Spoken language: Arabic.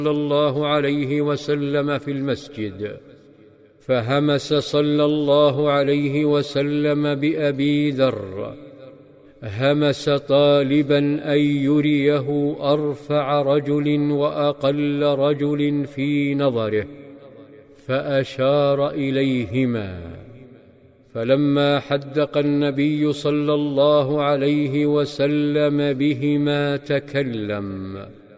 الله عليه وسلم في المسجد، فهمس صلى الله عليه وسلم بأبي ذر، همس طالبا أن يريه أرفع رجل وأقل رجل في نظره، فأشار إليهما، فلما حدق النبي صلى الله عليه وسلم بهما تكلم